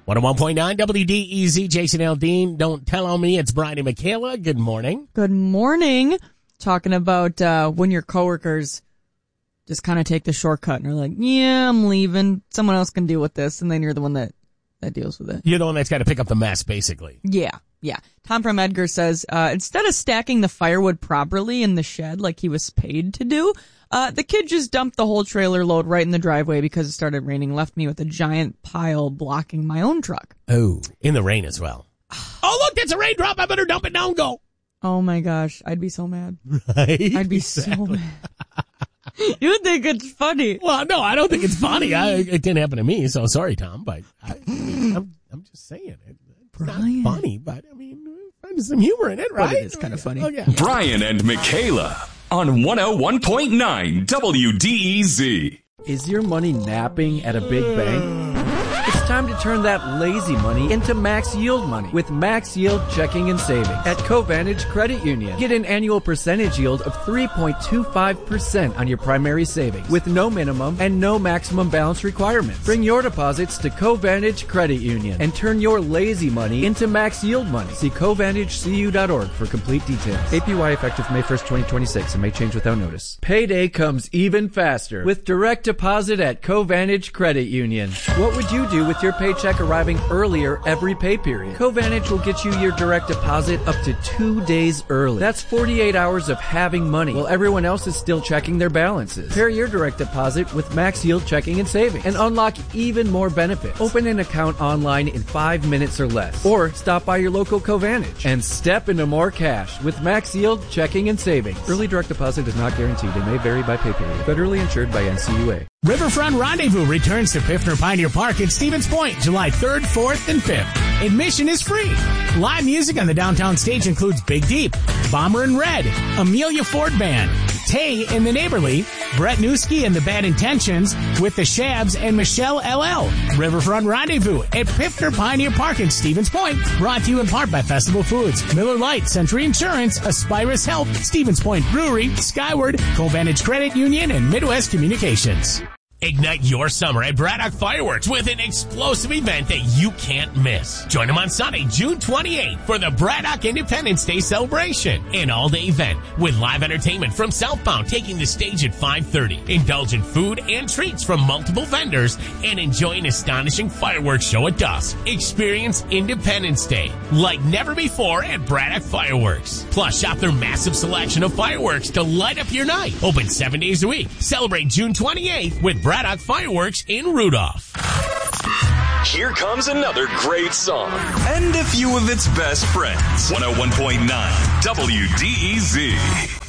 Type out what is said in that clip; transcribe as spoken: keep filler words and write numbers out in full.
one oh one point nine W D E Z, Jason Aldean. Don't tell on me. It's Brian and Michaela. Good morning. Good morning. Talking about uh, when your coworkers just kind of take the shortcut and are like, yeah, I'm leaving. Someone else can deal with this. And then you're the one that, that deals with it. You're the one that's got to pick up the mess, basically. Yeah, yeah. Tom from Edgar says, uh, instead of stacking the firewood properly in the shed like he was paid to do, uh, the kid just dumped the whole trailer load right in the driveway because it started raining, left me with a giant pile blocking my own truck. Oh, in the rain as well. Oh, look, that's a raindrop. I better dump it now and go. Oh, my gosh. I'd be so mad. Right? I'd be exactly. so mad. You think it's funny. Well, no, I don't think it's funny. I, it didn't happen to me, so sorry, Tom. But I, I mean, I'm, I'm just saying it. It's Brian. not funny, but I mean, there's some humor in it, right? But it is kind of funny. Oh, yeah. Brian and Michaela on one oh one point nine W D E Z. Is your money napping at a big bank? It's time to turn that lazy money into max yield money with Max Yield Checking and Savings at Covantage Credit Union. Get an annual percentage yield of three point two five percent on your primary savings with no minimum and no maximum balance requirements. Bring your deposits to Covantage Credit Union and turn your lazy money into max yield money. See Covantage C U dot org for complete details. A P Y effective May first, twenty twenty-six and may change without notice. Payday comes even faster with direct deposit at Covantage Credit Union. What would you do with your paycheck arriving earlier every pay period? Covantage will get you your direct deposit up to two days early. That's forty-eight hours of having money while everyone else is still checking their balances. Pair your direct deposit with Max Yield Checking and Savings and unlock even more benefits. Open an account online in five minutes or less. Or stop by your local Covantage and step into more cash with Max Yield Checking and Savings. Early direct deposit is not guaranteed and may vary by pay period. Federally insured by N C U A. Riverfront Rendezvous returns to Piffner Pioneer Park at Stevens Point, July third, fourth, and fifth. Admission is free. Live music on the downtown stage includes Big Deep, Bomber and Red, Amelia Ford Band, Tay and the Neighborly, Brett Newski and the Bad Intentions with the Shabs and Michelle L L. Riverfront Rendezvous at Piffner Pioneer Park in Stevens Point, brought to you in part by Festival Foods, Miller Lite, Century Insurance, Aspirus Health, Stevens Point Brewery, Skyward, Covantage Credit Union, and Midwest Communications. Ignite your summer at Braddock Fireworks with an explosive event that you can't miss. Join them on Sunday, June twenty-eighth for the Braddock Independence Day celebration. An all-day event with live entertainment from Southbound taking the stage at five thirty. Indulge in food and treats from multiple vendors and enjoy an astonishing fireworks show at dusk. Experience Independence Day like never before at Braddock Fireworks. Plus, shop their massive selection of fireworks to light up your night. Open seven days a week. Celebrate June twenty-eighth with Braddock Fireworks in Rudolph. Here comes another great song and a few of its best friends. one oh one point nine W D E Z.